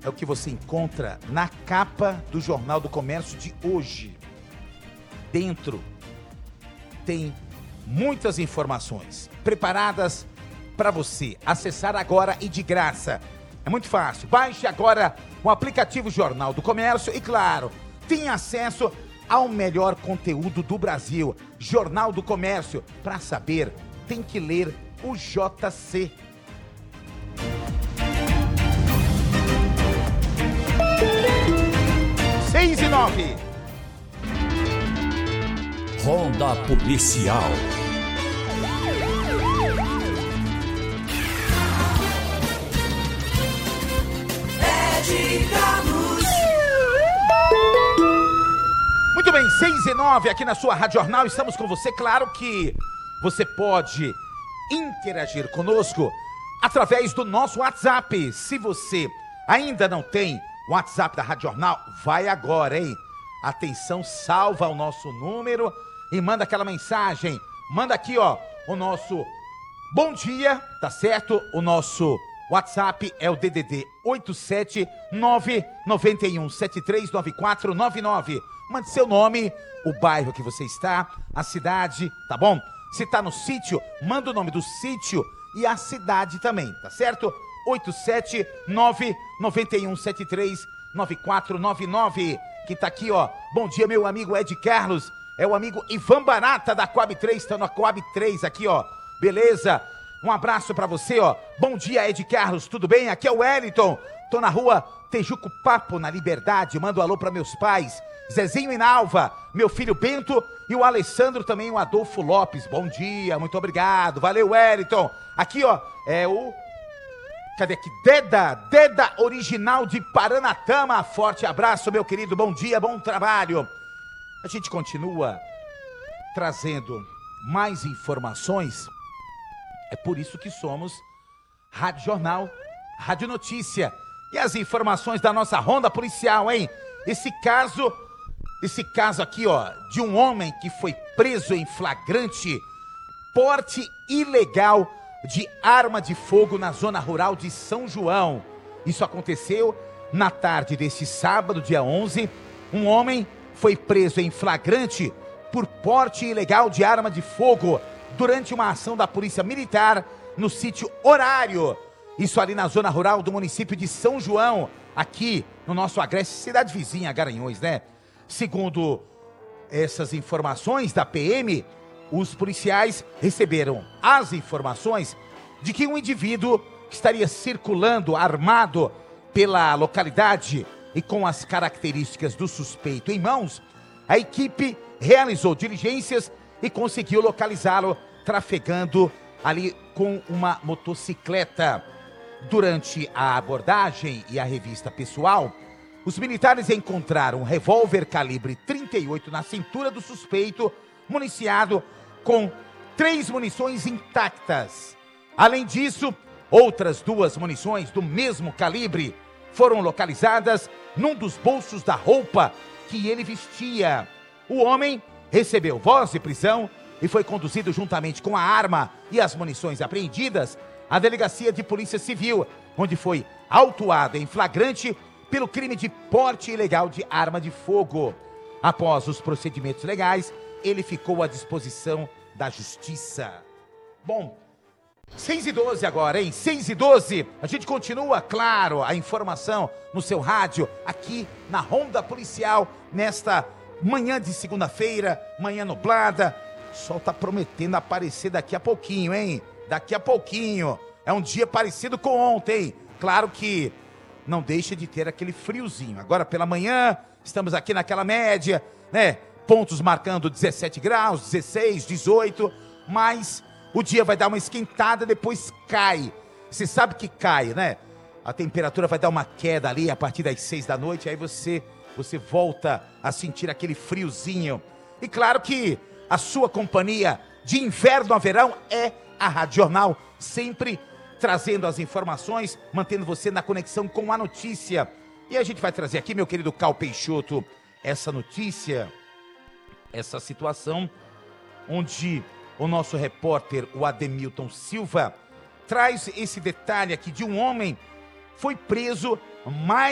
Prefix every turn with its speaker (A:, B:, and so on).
A: é o que você encontra na capa do Jornal do Comércio de hoje. Dentro tem muitas informações preparadas para você acessar agora e de graça. É muito fácil. Baixe agora o aplicativo Jornal do Comércio e, claro, tenha acesso ao melhor conteúdo do Brasil. Jornal do Comércio. Para saber, tem que ler o JC. Seis e 9.
B: Ronda Policial.
A: Muito bem, 6 e 9 aqui na sua Rádio Jornal, estamos com você. Claro que você pode interagir conosco através do nosso WhatsApp. Se você ainda não tem o WhatsApp da Rádio Jornal, vai agora, hein? Atenção, salva o nosso número e manda aquela mensagem. Manda aqui, ó, o nosso bom dia, tá certo? O nosso WhatsApp é o DDD 87991739499. Mande seu nome, o bairro que você está, a cidade, tá bom? Se tá no sítio, manda o nome do sítio e a cidade também, tá certo? 87991739499. Que tá aqui, ó. Bom dia, meu amigo Ed Carlos. É o amigo Ivan Barata da Coab 3, tá na Coab 3 aqui, ó. Beleza? Um abraço pra você, ó. Bom dia, Ed Carlos, tudo bem? Aqui é o Wellington. Tô na rua Tejuco Papo, na Liberdade. Mando um alô pra meus pais, Zezinho e Nalva, meu filho Bento e o Alessandro também, o Adolfo Lopes. Bom dia, muito obrigado. Valeu, Wellington. Aqui, ó, é o... Cadê aqui? Deda original de Paranatama. Forte abraço, meu querido. Bom dia, bom trabalho. A gente continua trazendo mais informações. É por isso que somos Rádio Jornal, Rádio Notícia. E as informações da nossa ronda policial, hein? Esse caso aqui, ó, de um homem que foi preso em flagrante porte ilegal de arma de fogo na zona rural de São João. Isso aconteceu na tarde deste sábado, dia 11. Um homem foi preso em flagrante por porte ilegal de arma de fogo durante uma ação da Polícia Militar no sítio Horário. Isso ali na zona rural do município de São João, aqui no nosso Agreste, cidade vizinha, Garanhuns, né? Segundo essas informações da PM, os policiais receberam as informações de que um indivíduo que estaria circulando armado pela localidade e com as características do suspeito em mãos, a equipe realizou diligências e conseguiu localizá-lo trafegando ali com uma motocicleta. Durante a abordagem e a revista pessoal, os militares encontraram um revólver calibre 38 na cintura do suspeito, municiado com 3 munições intactas. Além disso, outras 2 munições do mesmo calibre foram localizadas num dos bolsos da roupa que ele vestia. O homem recebeu voz de prisão e foi conduzido juntamente com a arma e as munições apreendidas à Delegacia de Polícia Civil, onde foi autuado em flagrante pelo crime de porte ilegal de arma de fogo. Após os procedimentos legais, ele ficou à disposição da Justiça. Bom, 6 e 12 agora, hein? 6 e 12. A gente continua, claro, a informação no seu rádio, aqui na Ronda Policial, nesta manhã de segunda-feira, manhã nublada. O sol tá prometendo aparecer daqui a pouquinho, hein? Daqui a pouquinho. É um dia parecido com ontem. Claro que não deixa de ter aquele friozinho. Agora pela manhã, estamos aqui naquela média, né? Pontos marcando 17 graus, 16, 18, mas o dia vai dar uma esquentada, depois cai. Você sabe que cai, né? A temperatura vai dar uma queda ali a partir das 6 da noite, aí você volta a sentir aquele friozinho. E claro que a sua companhia de inverno a verão é a Rádio Jornal, sempre trazendo as informações, mantendo você na conexão com a notícia. E a gente vai trazer aqui, meu querido Cal Peixoto, essa notícia, essa situação onde o nosso repórter, o Ademilton Silva, traz esse detalhe aqui de um homem que foi preso mais